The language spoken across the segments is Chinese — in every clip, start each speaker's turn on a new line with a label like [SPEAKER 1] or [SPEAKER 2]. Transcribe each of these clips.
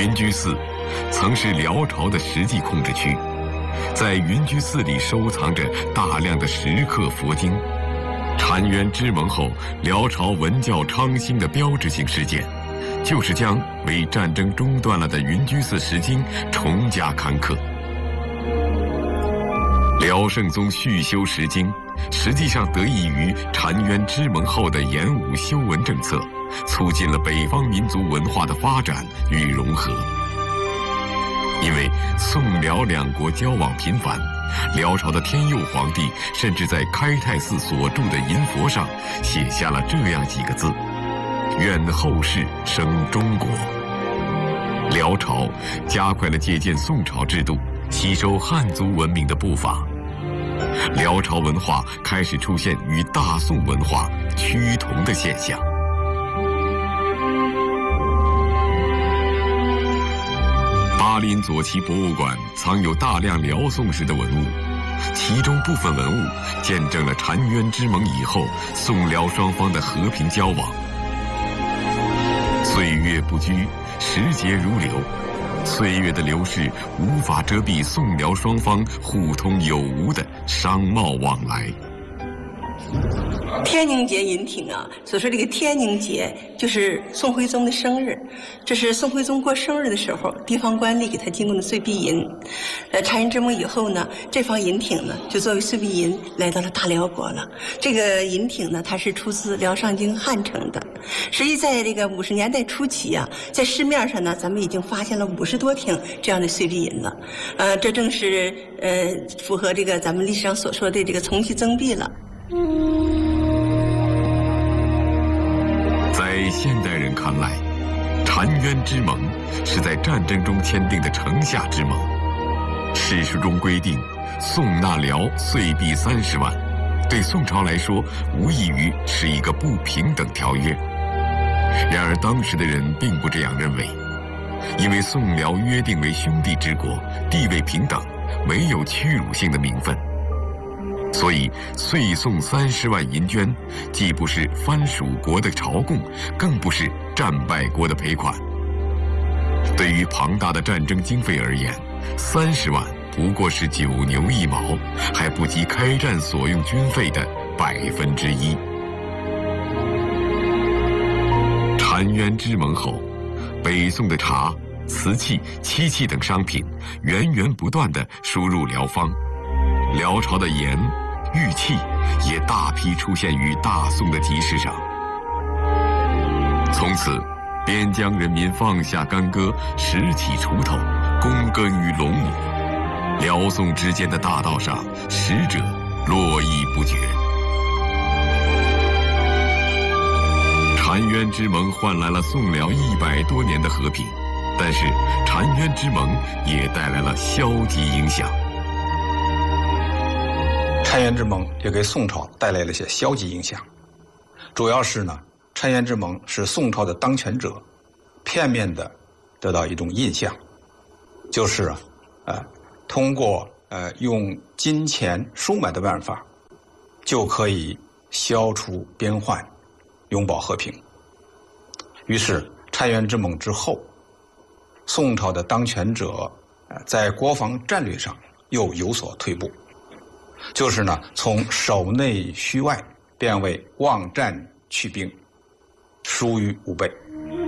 [SPEAKER 1] 云居寺曾是辽朝的实际控制区，在云居寺里收藏着大量的石刻佛经。澶渊之盟后，辽朝文教昌兴的标志性事件，就是将为战争中断了的云居寺石经重加刊刻。辽圣宗续修石经，实际上得益于澶渊之盟后的严武修文政策，促进了北方民族文化的发展与融合。因为宋辽两国交往频繁，辽朝的天佑皇帝甚至在开泰寺所铸的银佛上写下了这样几个字：愿后世生中国。辽朝加快了借鉴宋朝制度、吸收汉族文明的步伐，辽朝文化开始出现与大宋文化趋同的现象。巴林左旗博物馆藏有大量辽宋时的文物，其中部分文物见证了澶渊之盟以后宋辽双方的和平交往。岁月不居，时节如流，岁月的流逝无法遮蔽宋辽双方互通有无的商贸往来。
[SPEAKER 2] 天宁节银挺啊，所说这个天宁节就是宋徽宗的生日，这是宋徽宗过生日的时候，地方官吏给他进贡的岁币银。澶渊之盟以后呢，这方银挺呢就作为岁币银来到了大辽国了。这个银挺呢，它是出自辽上京汉城的。实际在这个50年代初期啊，在市面上呢，咱们已经发现了50多挺这样的岁币银了。这正是符合这个咱们历史上所说的这个从期增币了。
[SPEAKER 1] 在现代人看来，澶渊之盟是在战争中签订的城下之盟。史书中规定，宋纳辽岁币30万，对宋朝来说无异于是一个不平等条约。然而当时的人并不这样认为，因为宋辽约定为兄弟之国，地位平等，没有屈辱性的名分。所以岁送30万银绢，既不是藩属国的朝贡，更不是战败国的赔款。对于庞大的战争经费而言，30万不过是9牛1毛，还不及开战所用军费的1%。澶渊之盟后，北宋的茶、瓷器、漆器等商品源源不断地输入辽方，辽朝的盐、玉器也大批出现于大宋的集市上。从此，边疆人民放下干戈，拾起锄头，躬耕于陇亩。辽宋之间的大道上，使者络绎不绝。澶渊之盟换来了宋辽100多年的和平，但是澶渊之盟也带来了消极影响。
[SPEAKER 3] 澶渊之盟也给宋朝带来了一些消极影响，主要是呢，澶渊之盟使宋朝的当权者片面的得到一种印象，就是通过用金钱收买的办法，就可以消除边患，永保和平。于是澶渊之盟之后，宋朝的当权者在国防战略上又有所退步。就是呢，从守内虚外变为望战去兵，疏于武备。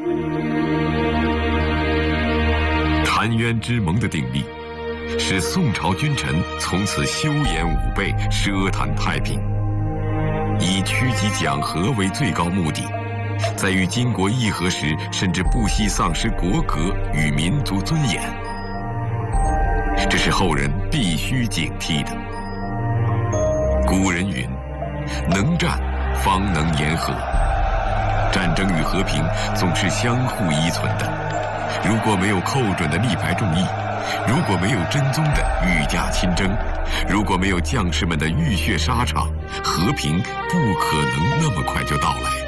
[SPEAKER 1] 澶渊之盟的订立，使宋朝君臣从此修严武备，奢谈太平，以趋吉讲和为最高目的，在与金国议和时，甚至不惜丧失国格与民族尊严。这是后人必须警惕的。古人云：能战方能言和。战争与和平总是相互依存的。如果没有扣准的力排众议，如果没有真宗的御驾亲征，如果没有将士们的浴血沙场，和平不可能那么快就到来。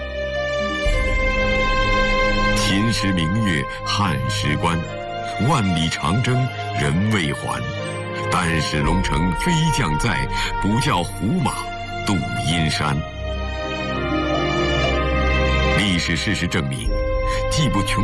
[SPEAKER 1] 秦时明月汉时关，万里长征人未还。但使龙城飞将在，不教胡马度阴山。历史事实证明，既不穷